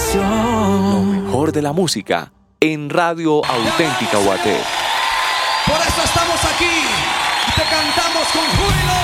Lo mejor de la música en Radio Auténtica Guate. Por eso estamos aquí y te cantamos con júbilo.